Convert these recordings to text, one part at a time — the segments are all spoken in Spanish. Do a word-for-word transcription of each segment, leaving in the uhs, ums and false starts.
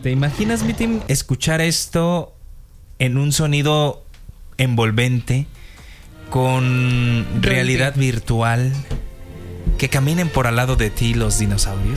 ¿Te imaginas, mi team, escuchar esto en un sonido envolvente, con realidad virtual, que caminen por al lado de ti los dinosaurios?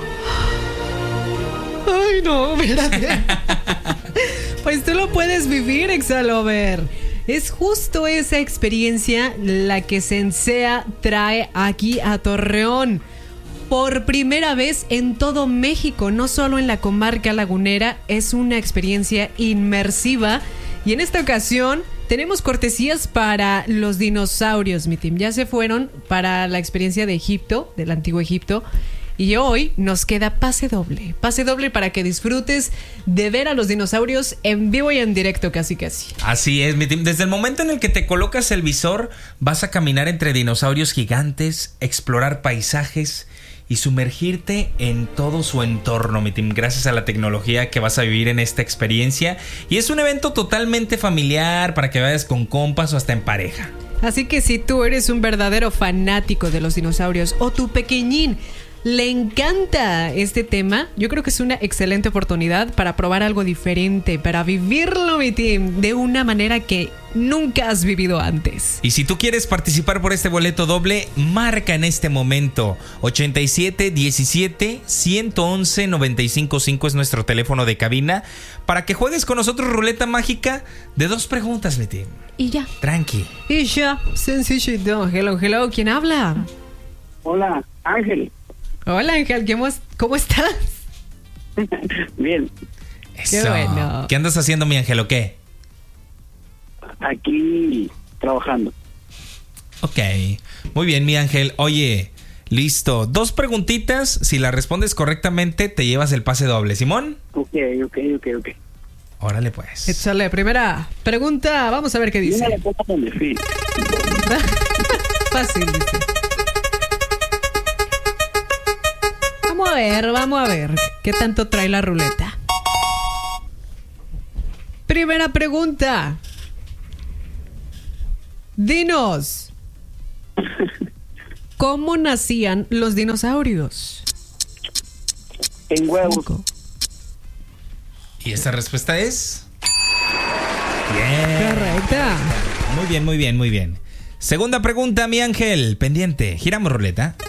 Ay, no, espérate. Pues tú lo puedes vivir, Exalover. Es justo esa experiencia la que Sensea trae aquí a Torreón. Por primera vez en todo México, no solo en la comarca lagunera, es una experiencia inmersiva. Y en esta ocasión tenemos cortesías para los dinosaurios, mi team. Ya se fueron para la experiencia de Egipto, del antiguo Egipto. Y hoy nos queda pase doble. Pase doble para que disfrutes de ver a los dinosaurios en vivo y en directo, casi casi. Así es, mi team. Desde el momento en el que te colocas el visor, vas a caminar entre dinosaurios gigantes, explorar paisajes y sumergirte en todo su entorno, mi team, gracias a la tecnología que vas a vivir en esta experiencia. Y es un evento totalmente familiar para que vayas con compas o hasta en pareja. Así que si tú eres un verdadero fanático de los dinosaurios o tu pequeñín le encanta este tema, yo creo que es una excelente oportunidad para probar algo diferente, para vivirlo, mi team, de una manera que nunca has vivido antes. Y si tú quieres participar por este boleto doble, marca en este momento ochenta y siete diecisiete ciento once noventa y cinco cinco es nuestro teléfono de cabina para que juegues con nosotros ruleta mágica de dos preguntas, mi team. Y ya. Tranqui. Y ya, sencillito. Hello, hello, ¿quién habla? Hola, Ángel. Hola, Ángel, ¿cómo, cómo estás? Bien. Eso. Qué bueno. ¿Qué andas haciendo, mi ángel, o qué? Aquí trabajando. Ok, muy bien, mi ángel. Oye, listo. Dos preguntitas. Si las respondes correctamente, te llevas el pase doble. ¿Simón? Ok, ok, ok, ok. Órale, pues. Échale, primera pregunta. Vamos a ver qué dice. Dime la cosa con desfile. Fácil, dice. Vamos a ver, vamos a ver qué tanto trae la ruleta. Primera pregunta. Dinos, ¿cómo nacían los dinosaurios? En huevos. Cinco. ¿Y esa respuesta es? Bien. Correcta. Muy bien, muy bien, muy bien. Segunda pregunta, mi ángel. Pendiente. Giramos ruleta.